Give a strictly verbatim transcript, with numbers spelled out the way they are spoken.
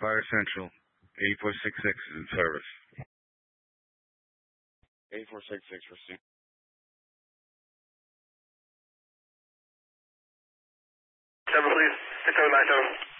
Fire Central, eighty-four sixty-six is in service. eighty-four sixty-six, receive. Seven, please. six seven nine seven.